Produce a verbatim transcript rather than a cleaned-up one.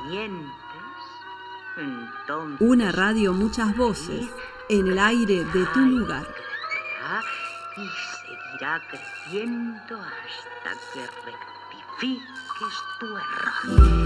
mientes, entonces... Una radio, muchas voces, en el aire de tu lugar. Y seguirá creciendo hasta que rectifiques tu error.